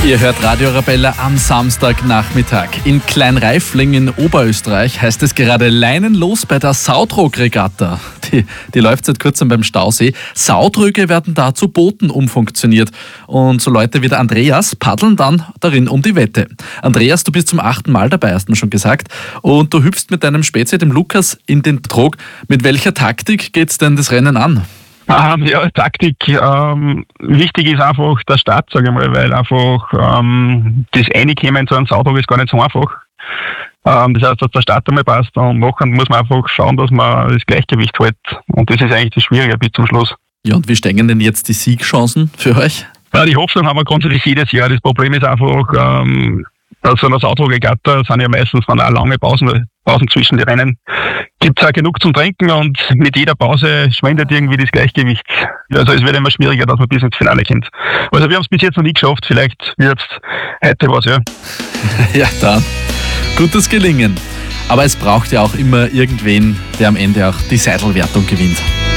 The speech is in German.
Ihr hört Radio Arabella am Samstagnachmittag. In Kleinreifling in Oberösterreich heißt es gerade leinenlos bei der Sautrog-Regatta. Die läuft seit kurzem beim Stausee. Sautröge werden da zu Booten umfunktioniert. Und so Leute wie der Andreas paddeln dann darin um die Wette. Andreas, du bist zum 8. Mal dabei, hast du schon gesagt. Und du hüpfst mit deinem Spezi, dem Lukas, in den Trog. Mit welcher Taktik geht's denn das Rennen an? Taktik. Wichtig ist einfach der Start, sage ich mal, weil einfach das Reinkommen zu einem Sautrog ist gar nicht so einfach. Das heißt, dass der Start einmal passt und nachher muss man einfach schauen, dass man das Gleichgewicht hält. Und das ist eigentlich das Schwierige bis zum Schluss. Ja, und wie stehen denn jetzt die Siegchancen für euch? Ja, die Hoffnung haben wir grundsätzlich jedes Jahr. Das Problem ist einfach, bei so einer Sautrog-Regatta sind ja meistens dann auch lange Pausen zwischen den Rennen. Gibt es auch genug zum Trinken und mit jeder Pause schwindet irgendwie das Gleichgewicht. Also es wird immer schwieriger, dass man bis ins Finale kommt. Also wir haben es bis jetzt noch nie geschafft, vielleicht wird es heute was, ja. Ja, dann gutes Gelingen. Aber es braucht ja auch immer irgendwen, der am Ende auch die Seidlwertung gewinnt.